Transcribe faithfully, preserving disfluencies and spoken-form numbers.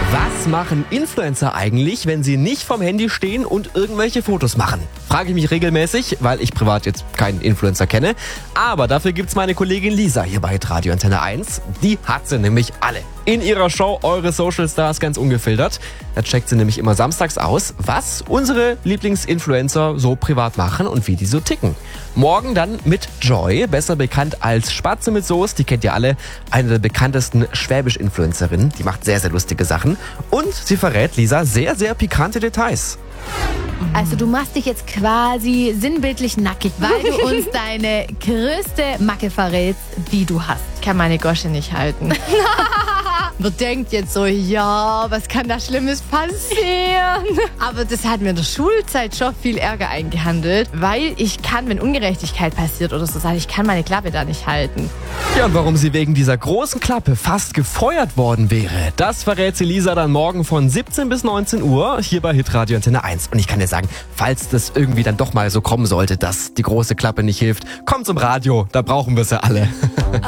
Was machen Influencer eigentlich, wenn sie nicht vom Handy stehen und irgendwelche Fotos machen? Frage ich mich regelmäßig, weil ich privat jetzt keinen Influencer kenne. Aber dafür gibt's meine Kollegin Lisa hier bei Radio Antenne eins. Die hat sie nämlich alle. In ihrer Show Eure Social Stars ganz ungefiltert. Da checkt sie nämlich immer samstags aus, was unsere Lieblingsinfluencer so privat machen und wie die so ticken. Morgen dann mit Joy, besser bekannt als Spatze mit Soße. Die kennt ihr alle. Eine der bekanntesten Schwäbisch-Influencerinnen. Die macht sehr, sehr lustige Sachen. Und sie verrät, Lisa, sehr, sehr pikante Details. Also du machst dich jetzt quasi sinnbildlich nackig, weil du uns deine größte Macke verrätst, die du hast. Ich kann meine Gosche nicht halten. Man denkt jetzt so, ja, was kann da Schlimmes passieren? Aber das hat mir in der Schulzeit schon viel Ärger eingehandelt, weil ich kann, wenn Ungerechtigkeit passiert oder so, sage ich, kann meine Klappe da nicht halten. Ja, und warum sie wegen dieser großen Klappe fast gefeuert worden wäre, das verrät sie Lisa dann morgen von siebzehn bis neunzehn Uhr hier bei Hitradio Antenne eins. Und ich kann dir sagen, falls das irgendwie dann doch mal so kommen sollte, dass die große Klappe nicht hilft, komm zum Radio, da brauchen wir sie alle.